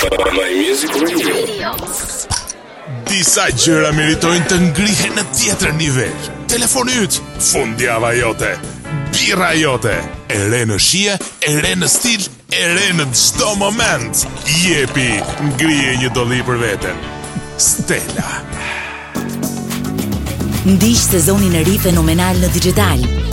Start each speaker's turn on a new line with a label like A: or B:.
A: My Music Radio. Disa gjëra meritojnë të ngrihen në tjetër nivel. Telefoni yt, fundjava jote, birra jote, e re në shije, e re në stil, e re në çdo moment. Jepi, ngrije një dolli për veten. Stella.
B: Ndiq sezonin e ri fenomenal në digital.